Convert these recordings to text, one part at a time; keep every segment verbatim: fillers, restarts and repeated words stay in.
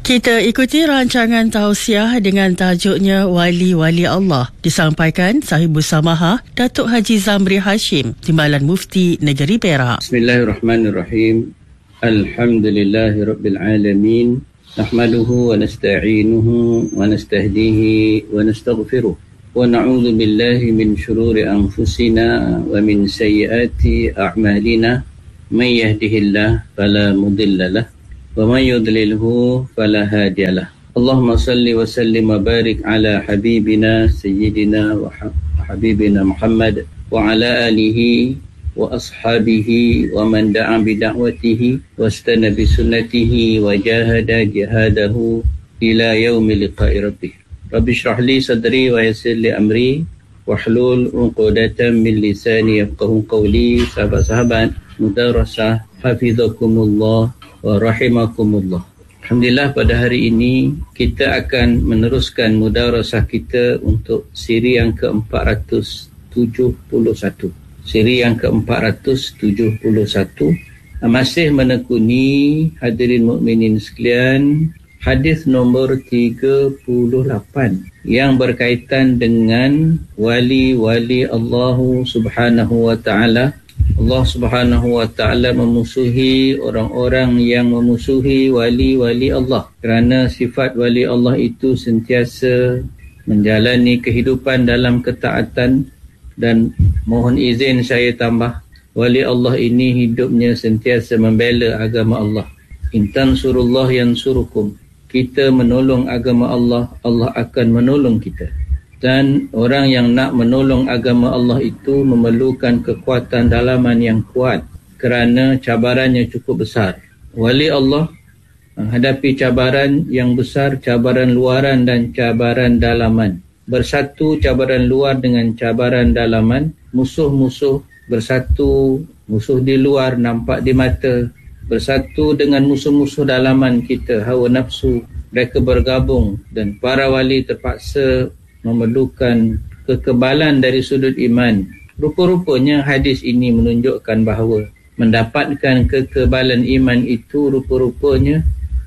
Kita ikuti rancangan tausiah dengan tajuknya Wali-Wali Allah, disampaikan Sahibus Samaha Datuk Haji Zamri Hashim, Timbalan Mufti Negeri Perak. Bismillahirrahmanirrahim. Alhamdulillahirabbil alamin. Nahmaduhu wa nasta'inuhu wa nastahdihi wa nastaghfiruh. Wa na'udzu billahi min shururi anfusina wa min sayyiati a'malina. May yahdihillahu fala mudilla lahu wa man yudlilhu fala hadiyalah. Allahumma salli wa sallim wa barik ala habibina sayyidina wa habibina Muhammad wa ala alihi wa ashabihi wa man da'a bi da'watihi wastana bi sunnatihi wa jahada jihadahu ila yaumi liqa'i rabbih. Rabbi shrah li sadri wa yassir li amri wahlul 'uqdatam min lisani yafqahu qawli. Sahabat-sahabat mudarasah hafizakumullah wa rahimakumullah. Alhamdulillah, pada hari ini kita akan meneruskan mudarasah kita untuk siri yang ke empat ratus tujuh puluh satu. Siri yang ke empat ratus tujuh puluh satu masih menekuni, hadirin mukminin sekalian, hadis nombor tiga puluh lapan yang berkaitan dengan wali-wali Allah Subhanahu wa taala. Allah Subhanahu wa taala memusuhi orang-orang yang memusuhi wali-wali Allah, kerana sifat wali Allah itu sentiasa menjalani kehidupan dalam ketaatan. Dan mohon izin saya tambah, wali Allah ini hidupnya sentiasa membela agama Allah. Intan surullah yansurukum. Kita menolong agama Allah, Allah akan menolong kita. Dan orang yang nak menolong agama Allah itu memerlukan kekuatan dalaman yang kuat, kerana cabarannya cukup besar. Wali Allah menghadapi cabaran yang besar, cabaran luaran dan cabaran dalaman. Bersatu cabaran luar dengan cabaran dalaman, musuh-musuh bersatu, musuh di luar nampak di mata, bersatu dengan musuh-musuh dalaman kita, hawa nafsu, mereka bergabung dan para wali terpaksa memerlukan kekebalan dari sudut iman. Rupa-rupanya hadis ini menunjukkan bahawa mendapatkan kekebalan iman itu rupa-rupanya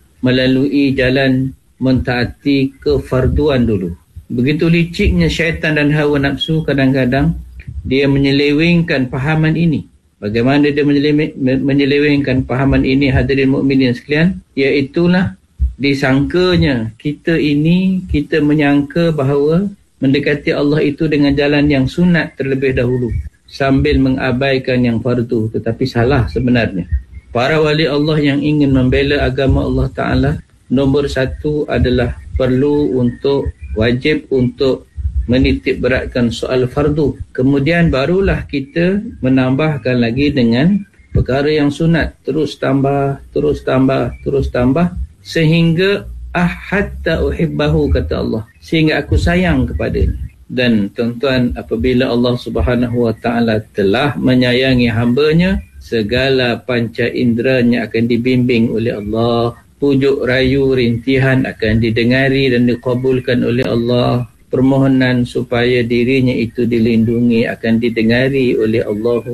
melalui jalan mentaati kefarduan dulu. Begitu liciknya syaitan dan hawa nafsu, kadang-kadang dia menyelewengkan pahaman ini. Bagaimana dia menyelewengkan pahaman ini, hadirin mukminin sekalian? Iaitulah disangkanya kita ini, kita menyangka bahawa mendekati Allah itu dengan jalan yang sunat terlebih dahulu, sambil mengabaikan yang fardu. Tetapi salah sebenarnya. Para wali Allah yang ingin membela agama Allah Ta'ala, nombor satu adalah perlu untuk, wajib untuk menitik beratkan soal fardu. Kemudian barulah kita menambahkan lagi dengan perkara yang sunat. Terus tambah, terus tambah, terus tambah. Sehingga ah hatta uhibbahu, kata Allah, sehingga aku sayang kepadanya. Dan tuan-tuan, apabila Allah Subhanahu wa taala telah menyayangi hamba-Nya, segala panca inderanya akan dibimbing oleh Allah. Pujuk rayu rintihan akan didengari dan dikabulkan oleh Allah. Permohonan supaya dirinya itu dilindungi akan didengari oleh Allah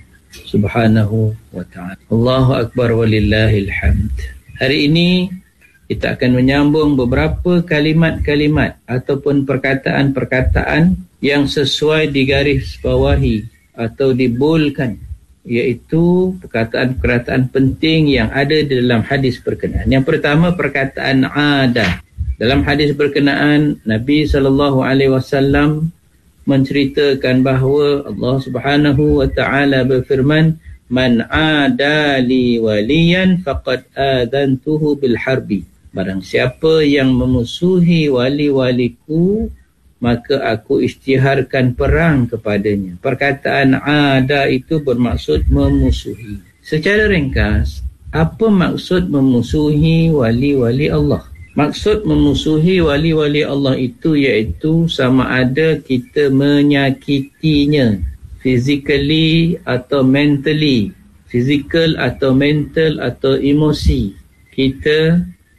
Subhanahu wa taala. Allahu akbar walillahil hamd. Hari ini kita akan menyambung beberapa kalimat-kalimat ataupun perkataan-perkataan yang sesuai digarisbawahi atau dibolkan, iaitu perkataan-perkataan penting yang ada di dalam hadis berkenaan. Yang pertama, perkataan ada. Dalam hadis berkenaan, Nabi sallallahu alaihi wasallam menceritakan bahawa Allah Subhanahu wa taala berfirman, "Man adali waliyan faqad adantuhu bil harbi." Barang siapa yang memusuhi wali-waliku, maka aku isytiharkan perang kepadanya. Perkataan ada itu bermaksud memusuhi. Secara ringkas, apa maksud memusuhi wali-wali Allah? Maksud memusuhi wali-wali Allah itu iaitu sama ada kita menyakitinya, physically atau mentally, physical atau mental atau emosi. Kita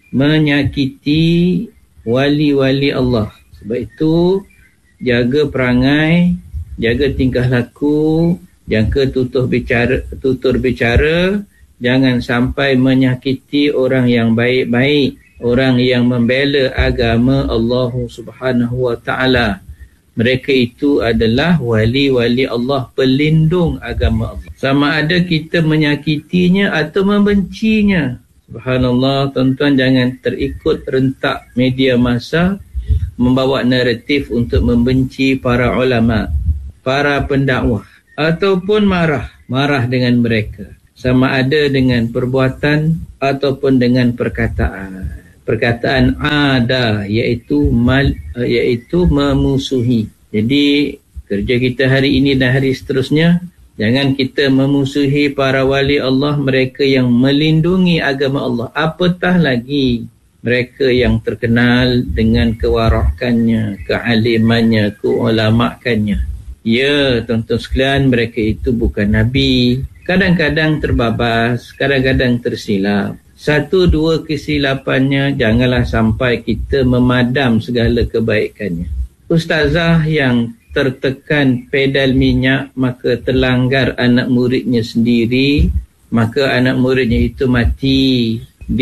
menyakiti wali-wali Allah. Sebab itu, jaga perangai, jaga tingkah laku, jaga tutur bicara, tutur bicara, jangan sampai menyakiti orang yang baik-baik. orang yang membela agama Allah Subhanahu wa taala. Mereka itu adalah wali-wali Allah, pelindung agama Allah. Sama ada kita menyakitinya atau membencinya. Subhanallah, tuan-tuan, jangan terikut rentak media massa membawa naratif untuk membenci para ulama, para pendakwah, ataupun marah, marah dengan mereka. Sama ada dengan perbuatan ataupun dengan perkataan. Perkataan ada, iaitu mal, iaitu memusuhi. Jadi kerja kita hari ini dan hari seterusnya, jangan kita memusuhi para wali Allah, mereka yang melindungi agama Allah. Apatah lagi mereka yang terkenal dengan kewarakannya, kealimannya, keulamakannya. Ya, tuan-tuan sekalian, mereka itu bukan Nabi. Kadang-kadang terbabas, kadang-kadang tersilap. Satu dua kesilapannya, janganlah sampai kita memadam segala kebaikannya. Ustazah yang tertekan pedal minyak, maka terlanggar anak muridnya sendiri, maka anak muridnya itu mati.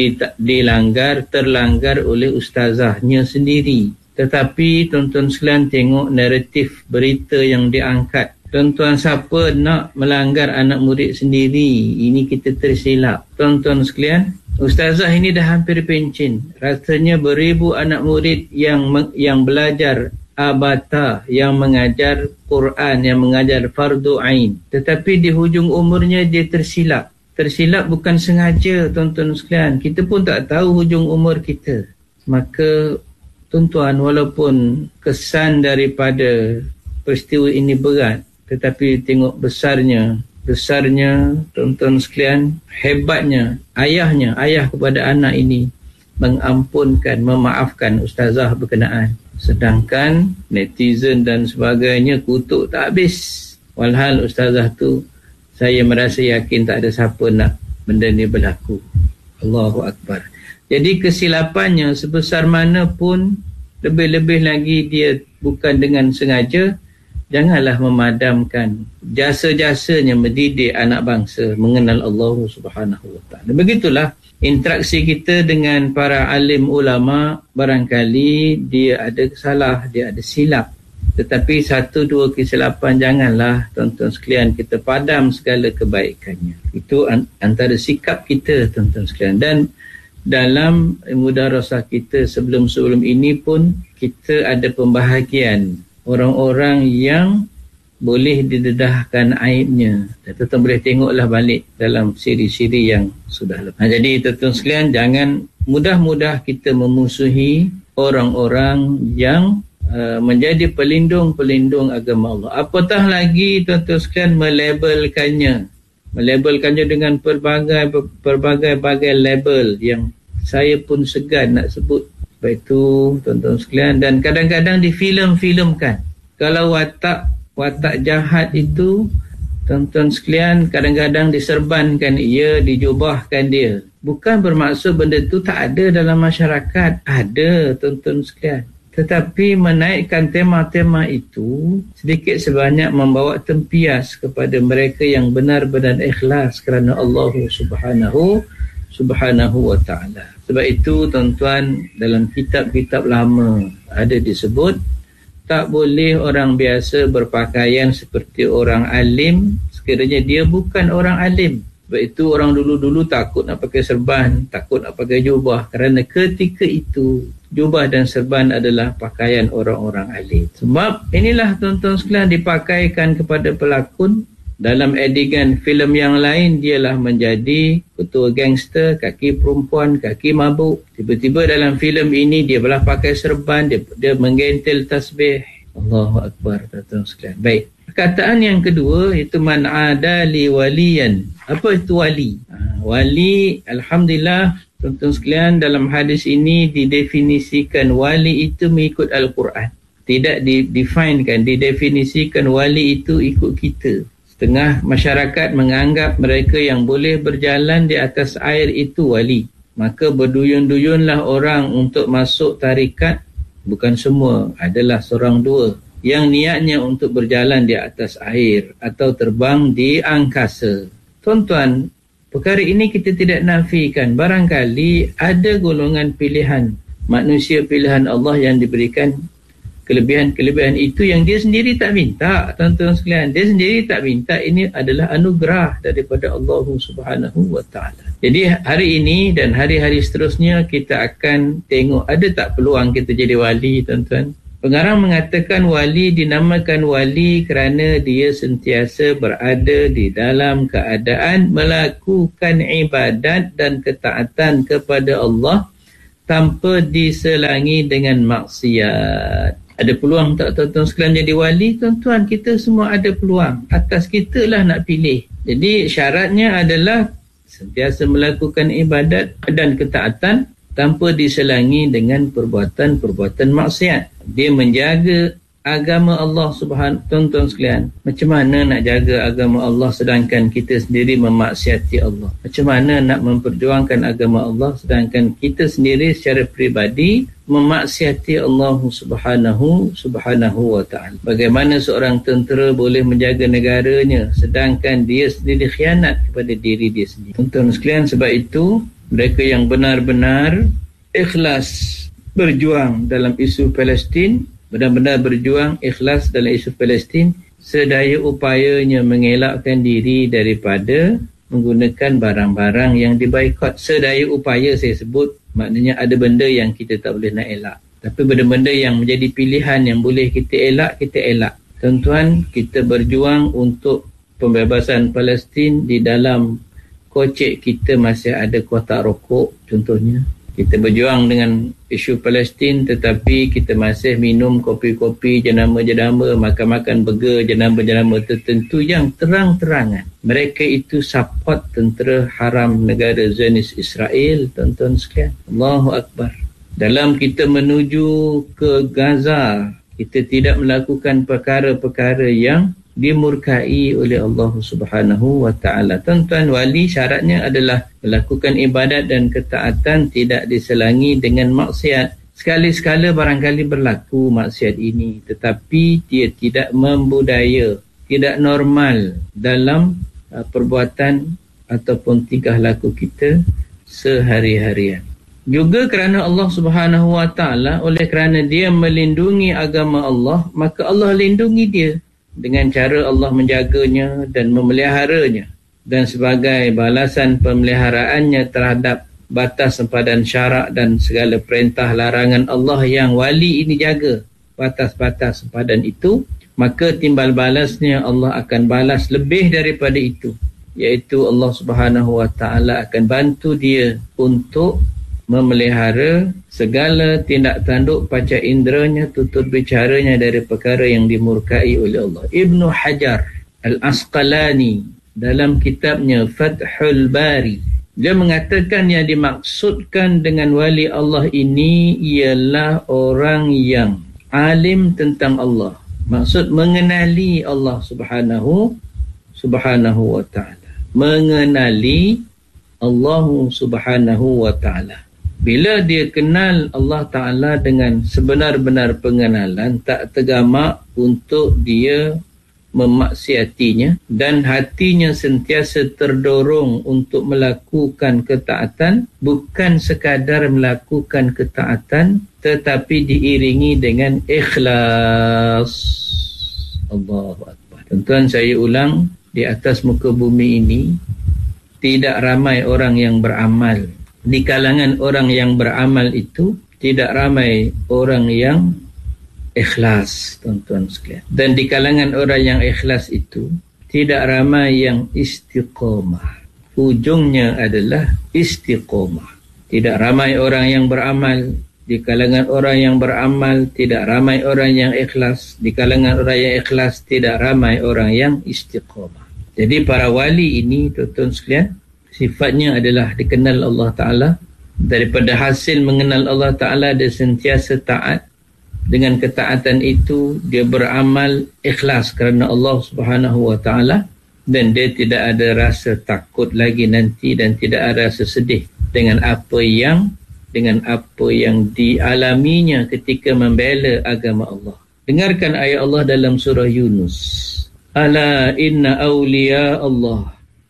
Dilanggar, terlanggar oleh ustazahnya sendiri. Tetapi tuan-tuan sekalian, tengok naratif berita yang diangkat. Tuan-tuan, siapa nak melanggar anak murid sendiri? Ini kita tersilap. Tuan-tuan sekalian, ustazah ini dah hampir pencin. Rasanya beribu anak murid yang yang belajar abata, yang mengajar Quran, yang mengajar fardu ain. Tetapi di hujung umurnya dia tersilap. Tersilap bukan sengaja, tuan-tuan sekalian. Kita pun tak tahu hujung umur kita. Maka, tuan-tuan, walaupun kesan daripada peristiwa ini berat, tetapi tengok besarnya, besarnya, tuan-tuan sekalian, hebatnya ayahnya, ayah kepada anak ini mengampunkan, memaafkan ustazah berkenaan. Sedangkan netizen dan sebagainya kutuk tak habis. Walhal ustazah tu, saya merasa yakin tak ada siapa nak benda ni berlaku. Allahu Akbar. Jadi kesilapannya sebesar mana pun, lebih-lebih lagi dia bukan dengan sengaja, janganlah memadamkan jasa-jasanya mendidik anak bangsa mengenal Allah Subhanahu wa taala. Begitulah interaksi kita dengan para alim ulama. Barangkali dia ada salah, dia ada silap. Tetapi satu dua kesilapan, janganlah tuan-tuan sekalian kita padam segala kebaikannya. Itu antara sikap kita, tuan-tuan sekalian. Dan dalam mudarasah kita sebelum-sebelum ini pun, kita ada pembahagian orang-orang yang boleh didedahkan aibnya. Tuan-tuan boleh tengoklah balik dalam siri-siri yang sudah lepas. Jadi tuan-tuan sekalian, jangan mudah-mudah kita memusuhi orang-orang yang uh, menjadi pelindung-pelindung agama Allah. Apatah lagi tuan-tuan sekalian melabelkannya. Melabelkannya dengan pelbagai pelbagai label yang saya pun segan nak sebut. Sebab itu tuan-tuan sekalian, dan kadang-kadang difilm-filmkan. Kalau watak watak jahat itu, tuan-tuan sekalian, kadang-kadang diserbankan ia, dijubahkan dia. Bukan bermaksud benda itu tak ada dalam masyarakat. Ada, tuan-tuan sekalian. Tetapi menaikkan tema-tema itu sedikit sebanyak membawa tempias kepada mereka yang benar-benar ikhlas kerana Allah Subhanahu Subhanahu wa ta'ala. Sebab itu tuan-tuan, dalam kitab-kitab lama ada disebut tak boleh orang biasa berpakaian seperti orang alim sekiranya dia bukan orang alim. Sebab itu orang dulu-dulu takut nak pakai serban, takut nak pakai jubah, kerana ketika itu jubah dan serban adalah pakaian orang-orang alim. Sebab inilah tuan-tuan sekalian dipakaikan kepada pelakon. Dalam adegan filem yang lain, dialah menjadi ketua gangster, kaki perempuan, kaki mabuk. Tiba-tiba dalam filem ini dia belah pakai serban, dia, dia menggentil tasbih. Allahu Akbar, tuan-tuan sekalian. Baik. Perkataan yang kedua itu man adali waliyan. Apa itu wali? Ha, wali, alhamdulillah tuan-tuan sekalian, dalam hadis ini didefinisikan wali itu mengikut Al-Quran. Tidak didefinkan, didefinisikan wali itu ikut kita. Setengah masyarakat menganggap mereka yang boleh berjalan di atas air itu wali. Maka berduyun-duyunlah orang untuk masuk tarikat. Bukan semua, adalah seorang dua yang niatnya untuk berjalan di atas air atau terbang di angkasa. Tuan-tuan, Perkara ini kita tidak nafikan. Barangkali ada golongan pilihan manusia, pilihan Allah yang diberikan kelebihan-kelebihan itu yang dia sendiri tak minta, tuan-tuan sekalian. Dia sendiri tak minta. Ini adalah anugerah daripada Allah Subhanahu wa ta'ala. Jadi hari ini dan hari-hari seterusnya kita akan tengok ada tak peluang kita jadi wali, tuan-tuan. Pengarang mengatakan wali dinamakan wali kerana dia sentiasa berada di dalam keadaan melakukan ibadat dan ketaatan kepada Allah tanpa diselangi dengan maksiat. Ada peluang tak tuan-tuan sekalian jadi wali? Tuan-tuan, kita semua ada peluang. Atas kita lah nak pilih. Jadi syaratnya adalah sentiasa melakukan ibadat dan ketaatan tanpa diselangi dengan perbuatan-perbuatan maksiat. Dia menjaga agama Allah Subhanahu, tuan-tuan sekalian. Macam mana nak jaga agama Allah sedangkan kita sendiri memaksiati Allah? Macam mana nak memperjuangkan agama Allah sedangkan kita sendiri secara peribadi memaksiati Allah Subhanahu Subhanahu wa ta'ala? Bagaimana seorang tentera boleh menjaga negaranya sedangkan dia sendiri khianat kepada diri dia sendiri? Tuan-tuan sekalian, sebab itu mereka yang benar-benar ikhlas berjuang dalam isu Palestin, benar-benar berjuang ikhlas dalam isu Palestin, sedaya upayanya mengelakkan diri daripada menggunakan barang-barang yang dibaikot. Sedaya upaya saya sebut, maknanya ada benda yang kita tak boleh nak elak. Tapi benda-benda yang menjadi pilihan yang boleh kita elak, kita elak. Tuan-tuan, kita berjuang untuk pembebasan Palestin. Di dalam kocek kita masih ada kotak rokok contohnya. Kita berjuang dengan isu Palestin tetapi kita masih minum kopi-kopi jenama-jenama, makan-makan burger jenama-jenama tertentu yang terang-terangan mereka itu support tentera haram negara Zionis Israel. Tuan-tuan sekalian, Allahu Akbar. Dalam kita menuju ke Gaza, kita tidak melakukan perkara-perkara yang dimurkai oleh Allah Subhanahu wa ta'ala. Tuan-tuan, wali syaratnya adalah melakukan ibadat dan ketaatan tidak diselangi dengan maksiat. Sekali-sekala barangkali berlaku maksiat ini, tetapi dia tidak membudaya, tidak normal dalam uh, perbuatan ataupun tingkah laku kita sehari-harian. Juga kerana Allah Subhanahu wa ta'ala, oleh kerana dia melindungi agama Allah, maka Allah lindungi dia dengan cara Allah menjaganya dan memeliharanya. Dan sebagai balasan pemeliharaannya terhadap batas sempadan syarak dan segala perintah larangan Allah yang wali ini jaga batas-batas sempadan itu, maka timbal balasnya Allah akan balas lebih daripada itu, iaitu Allah Subhanahu wa ta'ala akan bantu dia untuk memelihara segala tindak tanduk panca inderanya, tutur bicaranya dari perkara yang dimurkai oleh Allah. Ibnu Hajar Al-Asqalani dalam kitabnya Fathul Bari, dia mengatakan yang dimaksudkan dengan wali Allah ini ialah orang yang alim tentang Allah. Maksud mengenali Allah Subhanahu Subhanahu wa ta'ala. Mengenali Allah Subhanahu wa ta'ala. Bila dia kenal Allah Ta'ala dengan sebenar-benar pengenalan, tak tergamak untuk dia memaksiatinya dan hatinya sentiasa terdorong untuk melakukan ketaatan, bukan sekadar melakukan ketaatan tetapi diiringi dengan ikhlas. Allahu Akbar. Tuan-tuan, saya ulang, di atas muka bumi ini tidak ramai orang yang beramal. Di kalangan orang yang beramal itu tidak ramai orang yang ikhlas, tuan-tuan sekalian. Dan di kalangan orang yang ikhlas itu tidak ramai yang istiqamah. Ujungnya adalah istiqamah. Tidak ramai orang yang beramal. Di kalangan orang yang beramal tidak ramai orang yang ikhlas. Di kalangan orang yang ikhlas tidak ramai orang yang istiqamah. Jadi para wali ini, tuan-tuan sekalian, sifatnya adalah dikenal Allah Ta'ala. Daripada hasil mengenal Allah Ta'ala, dia sentiasa taat. Dengan ketaatan itu, dia beramal ikhlas kerana Allah Subhanahu Wa Ta'ala. Dan dia tidak ada rasa takut lagi nanti dan tidak ada rasa sedih dengan apa yang dengan apa yang dialaminya ketika membela agama Allah. Dengarkan ayat Allah dalam surah Yunus. Ala inna awliya Allah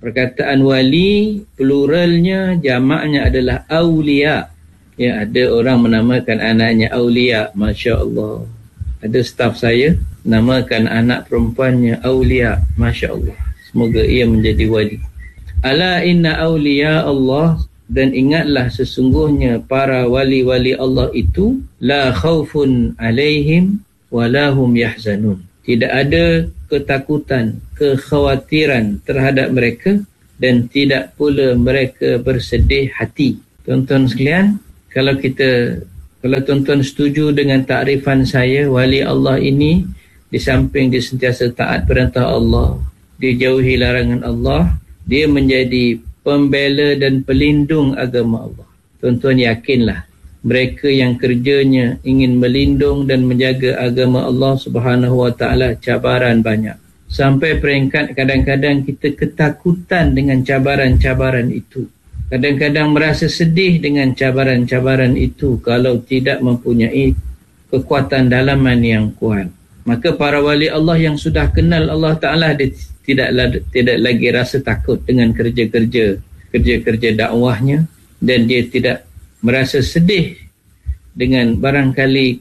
Perkataan wali, pluralnya, jamaknya adalah awliya. Ya, ada orang menamakan anaknya awliya, Masya Allah. Ada staf saya namakan anak perempuannya awliya, Masya Allah. Semoga ia menjadi wali. Ala inna awliya Allah, dan ingatlah sesungguhnya para wali-wali Allah itu la khaufun alaihim walahum yahzanun. Tidak ada ketakutan, kekhawatiran terhadap mereka dan tidak pula mereka bersedih hati. Tuan-tuan sekalian, kalau kita kalau tuan-tuan setuju dengan takrifan saya, wali Allah ini di samping dia sentiasa taat perintah Allah, dia jauhi larangan Allah, dia menjadi pembela dan pelindung agama Allah. Tuan-tuan yakinlah, mereka yang kerjanya ingin melindung dan menjaga agama Allah Subhanahu Wa Taala, cabaran banyak. Sampai peringkat kadang-kadang kita ketakutan dengan cabaran-cabaran itu. Kadang-kadang merasa sedih dengan cabaran-cabaran itu kalau tidak mempunyai kekuatan dalaman yang kuat. Maka para wali Allah yang sudah kenal Allah Ta'ala, dia tidak, tidak lagi rasa takut dengan kerja-kerja kerja-kerja dakwahnya, dan dia tidak merasa sedih dengan barangkali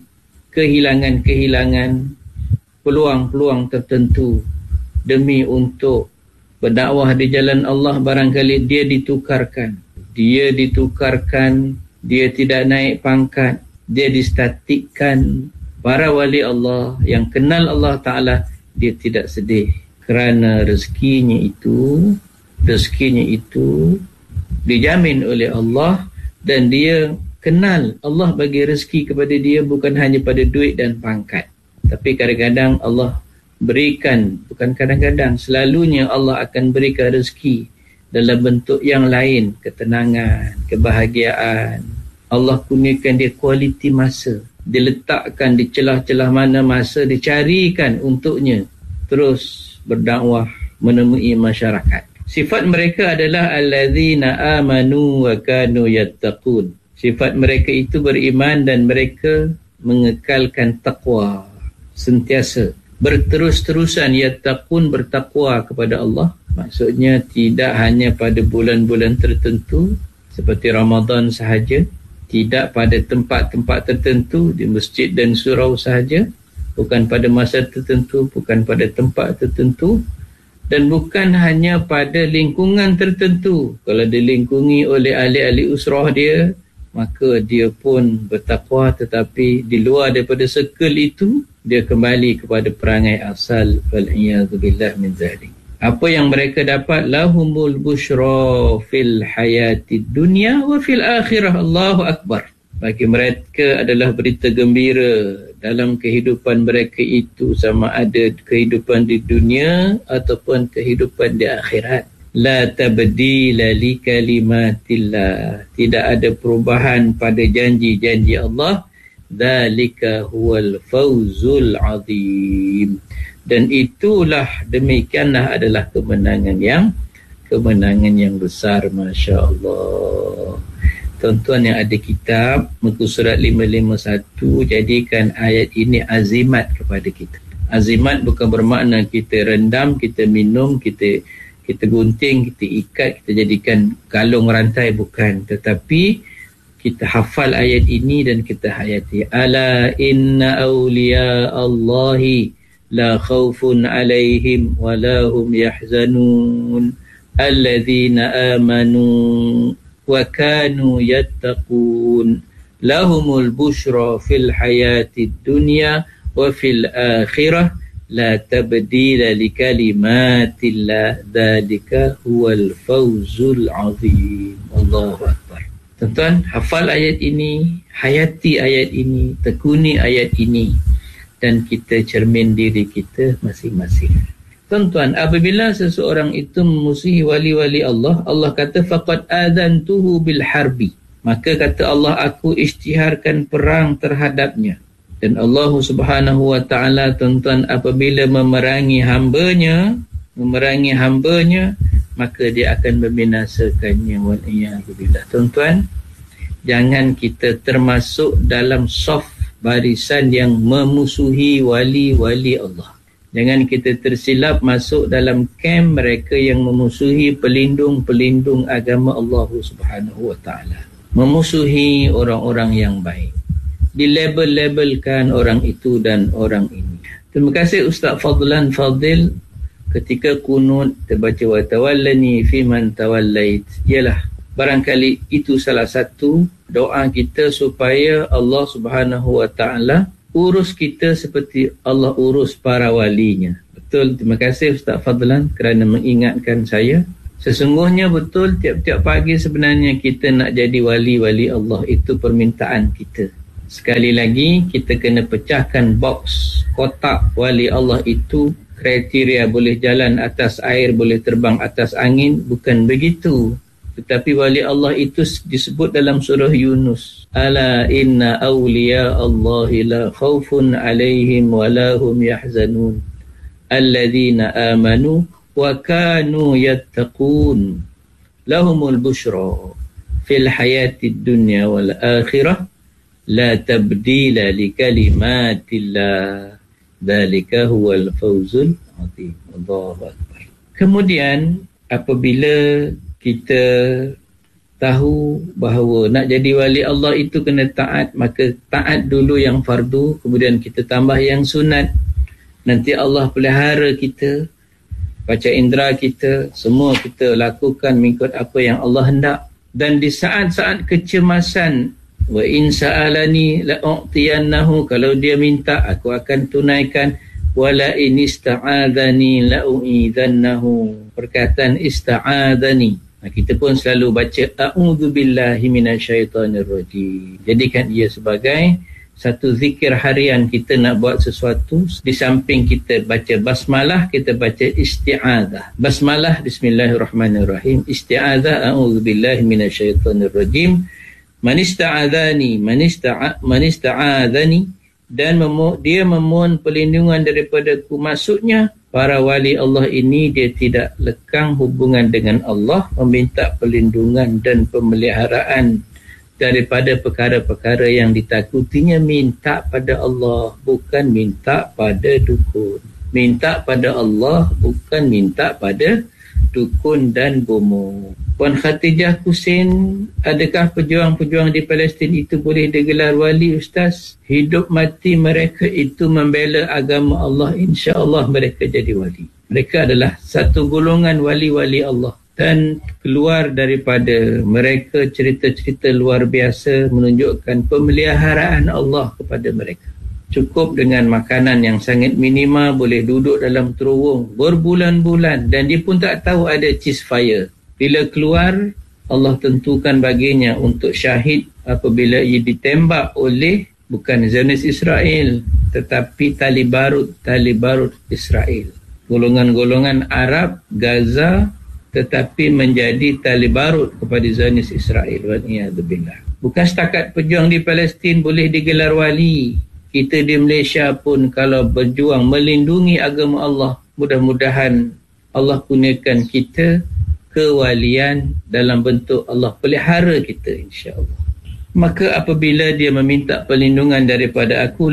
kehilangan-kehilangan peluang-peluang tertentu demi untuk berdakwah di jalan Allah. Barangkali dia ditukarkan dia ditukarkan dia tidak naik pangkat, dia distatikkan. Para wali Allah yang kenal Allah Ta'ala, dia tidak sedih kerana rezekinya itu rezekinya itu dijamin oleh Allah, dan dia kenal Allah bagi rezeki kepada dia bukan hanya pada duit dan pangkat, tapi kadang-kadang Allah berikan, bukan kadang-kadang, selalunya Allah akan berikan rezeki dalam bentuk yang lain, ketenangan, kebahagiaan. Allah kurniakan dia kualiti masa, diletakkan di celah-celah mana masa dicarikan untuknya terus berdakwah menemui masyarakat. Sifat mereka adalah allazina amanu wa kanu yattaqun. Sifat mereka itu beriman dan mereka mengekalkan takwa, sentiasa berterus-terusan yattaqun, bertakwa kepada Allah. Maksudnya tidak hanya pada bulan-bulan tertentu seperti Ramadan sahaja, tidak pada tempat-tempat tertentu di masjid dan surau sahaja, bukan pada masa tertentu, bukan pada tempat tertentu, dan bukan hanya pada lingkungan tertentu. Kalau dilingkungi oleh ahli-ahli usrah dia, maka dia pun bertakwa, tetapi di luar daripada circle itu, dia kembali kepada perangai asal. Wal'iyadzubillah min zalik. Apa yang mereka dapat? Lahumul bushra fil hayati dunya wa fil akhirah. Allahu Akbar. Bagi mereka adalah berita gembira dalam kehidupan mereka itu, sama ada kehidupan di dunia ataupun kehidupan di akhirat. La tabdila li kalimatillah. Tidak ada perubahan pada janji-janji Allah. Dzalika huwal fawzul azim. Dan itulah, demikianlah adalah kemenangan yang kemenangan yang besar. Masya Allah. Tuan-tuan yang ada kitab muka surat lima lima satu, jadikan ayat ini azimat kepada kita. Azimat bukan bermakna kita rendam, kita minum, kita kita gunting, kita ikat, kita jadikan kalung rantai, bukan. Tetapi kita hafal ayat ini dan kita hayati. Ala inna awliya Allahi la khawfun alaihim wa la hum yahzanun alladhina amanu wa kanu yattaqun lahumul bushra fil hayati dunya wa fil akhirah la tabdila li kalimatillah dzalika huwal fawzul azim. Allahu Akbar. Tuan-tuan, hafal ayat ini, hayati ayat ini, tekuni ayat ini, dan kita cermin diri kita masing-masing. Tuan-tuan, apabila seseorang itu memusuhi wali-wali Allah, Allah kata faqad adzantuhu bil harbi. Maka kata Allah, aku isytiharkan perang terhadapnya. Dan Allah Subhanahu wa taala, tuan-tuan, apabila memerangi hamba-Nya, memerangi hamba-Nya, maka dia akan membinasakannya. Waliyadzubillah. Tuan-tuan, jangan kita termasuk dalam saf barisan yang memusuhi wali-wali Allah. Jangan kita tersilap masuk dalam kem mereka yang memusuhi pelindung-pelindung agama Allah Subhanahu wa taala. Memusuhi orang-orang yang baik. Dilabel-labelkan orang itu dan orang ini. Terima kasih Ustaz Fadlan Fadil. Ketika kunut terbaca wa tawallani fi man tawallait. Ialah barangkali itu salah satu doa kita supaya Allah Subhanahu wa taala urus kita seperti Allah urus para walinya. Betul, terima kasih Ustaz Fadlan kerana mengingatkan saya. Sesungguhnya betul tiap-tiap pagi sebenarnya kita nak jadi wali-wali Allah. Itu permintaan kita. Sekali lagi kita kena pecahkan box kotak wali Allah itu. Kriteria boleh jalan atas air, boleh terbang atas angin. Bukan begitu. Tetapi wali Allah itu disebut dalam surah Yunus. Ala inna awliya Allahi la khawfun alaihim wa lahum yahzanun. Alladhina amanu wa kanu yattaqun. Lahumul bushra fil hayatid dunya wal akhirah. La tabdila li kalimatillah. Dhalika huwal fawzul azim. Allahu Akbar. Kemudian apabila kita tahu bahawa nak jadi wali Allah itu kena taat, maka taat dulu yang fardu, kemudian kita tambah yang sunat. Nanti Allah pelihara kita, baca indera kita, semua kita lakukan mengikut apa yang Allah hendak. Dan di saat-saat kecemasan, wa in sa'alani la'u'tiyannahu, kalau dia minta aku akan tunaikan. Wala in ista'adhani la'u'idhannahu, perkataan ista'adhani. Nah, kita pun selalu baca a'udzubillahi minasyaitonirrajim. Jadikan ia sebagai satu zikir harian. Kita nak buat sesuatu, di samping kita baca basmalah, kita baca isti'adzah. Basmalah bismillahirrahmanirrahim, isti'adzah a'udzubillahi minasyaitonirrajim. Man ista'adzani, man ista'a man ista'adzani, dan memo- dia memohon perlindungan daripadaku. Maksudnya para wali Allah ini dia tidak lekang hubungan dengan Allah, meminta perlindungan dan pemeliharaan daripada perkara-perkara yang ditakutinya. Minta pada Allah, bukan minta pada dukun. Minta pada Allah, bukan minta pada dukun dan bomoh. Puan Khatijah Husin, adakah pejuang-pejuang di Palestin itu boleh digelar wali, Ustaz? Hidup mati mereka itu membela agama Allah, insya-Allah mereka jadi wali. Mereka adalah satu golongan wali-wali Allah. Dan keluar daripada mereka cerita-cerita luar biasa menunjukkan pemeliharaan Allah kepada mereka. Cukup dengan makanan yang sangat minima, boleh duduk dalam terowong berbulan-bulan dan dia pun tak tahu ada ceasefire. Bila keluar, Allah tentukan baginya untuk syahid apabila ia ditembak oleh bukan Zionis Israel, tetapi tali barut-tali barut Israel. Golongan-golongan Arab Gaza tetapi menjadi tali barut kepada Zionis Israel. Wa'iyadzubillah. Bukan setakat pejuang di Palestin boleh digelar wali. Kita di Malaysia pun kalau berjuang melindungi agama Allah, mudah-mudahan Allah kurniakan kita kewalian dalam bentuk Allah pelihara kita, insya-Allah. Maka apabila dia meminta perlindungan daripada aku,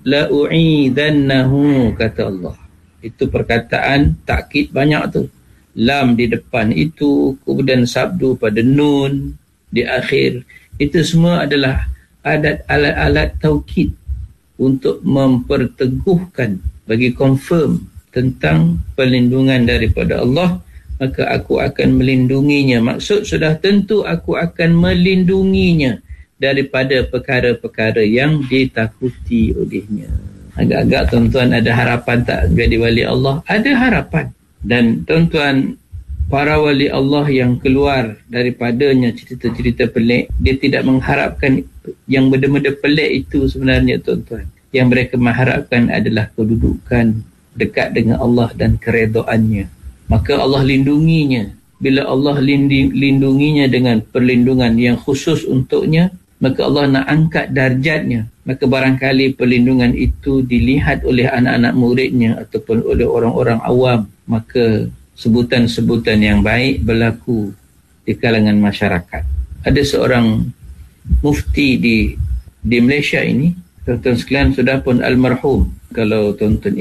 la'u'idhannahu, kata Allah. Itu perkataan takkid banyak tu. Lam di depan itu, kemudian sabdu pada nun di akhir. Itu semua adalah adat alat-alat taukid untuk memperteguhkan, bagi confirm tentang perlindungan daripada Allah. Maka aku akan melindunginya. Maksud sudah tentu aku akan melindunginya daripada perkara-perkara yang ditakuti olehnya. Agak-agak tuan-tuan ada harapan tak jadi wali Allah? Ada harapan. Dan tuan-tuan, para wali Allah yang keluar daripadanya cerita-cerita pelik, dia tidak mengharapkan yang benda-benda pelik itu sebenarnya, tuan-tuan. Yang mereka mengharapkan adalah kedudukan dekat dengan Allah dan keredoannya. Maka Allah lindunginya. Bila Allah lindunginya dengan perlindungan yang khusus untuknya, maka Allah nak angkat darjatnya. Maka barangkali perlindungan itu dilihat oleh anak-anak muridnya ataupun oleh orang-orang awam. Maka sebutan-sebutan yang baik berlaku di kalangan masyarakat. Ada seorang mufti di di Malaysia ini, tuan-tuan sekalian, sudah pun almarhum. Kalau tuan-tuan ingat,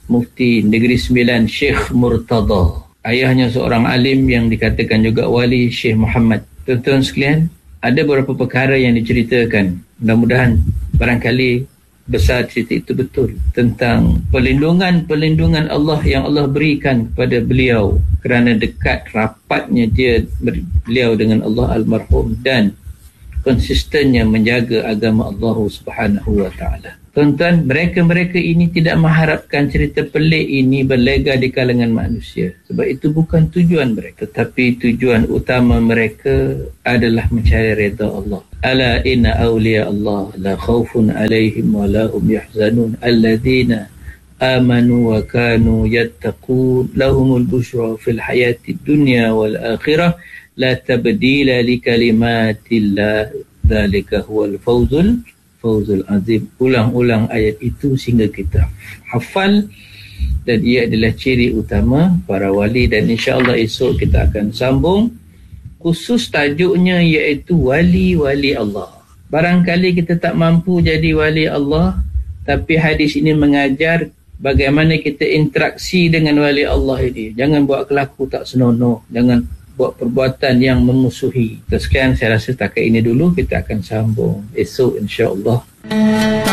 Mufti Negeri Sembilan Syekh Murtada. Ayahnya seorang alim yang dikatakan juga wali, Syekh Muhammad. Tuan-tuan sekalian, ada beberapa perkara yang diceritakan. Mudah-mudahan barangkali besar cerita itu betul, tentang perlindungan-perlindungan Allah yang Allah berikan kepada beliau kerana dekat rapatnya dia beliau dengan Allah almarhum dan konsistennya menjaga agama Allah Subhanahu wa taala. Tuan-tuan, mereka-mereka ini tidak mengharapkan cerita pelik ini berlega di kalangan manusia. Sebab itu bukan tujuan mereka. Tetapi tujuan utama mereka adalah mencari redha Allah. Ala inna awliya Allah la khawfun alaihim wa la hum yahzanun alladhina amanu wa kanu yattaqun lahumul bushra fil hayati dunya wal akhirah la tabdila li kalimatillah dzalika huwal fawzul Fawzul Azim. Ulang-ulang ayat itu sehingga kita hafal, dan ia adalah ciri utama para wali. Dan insya-Allah esok kita akan sambung khusus tajuknya iaitu wali-wali Allah. Barangkali kita tak mampu jadi wali Allah, tapi hadis ini mengajar bagaimana kita interaksi dengan wali Allah ini. Jangan buat kelaku tak senonoh, jangan buat perbuatan yang memusuhi. Sekian, saya rasa takat ini dulu. Kita akan sambung esok insya-Allah.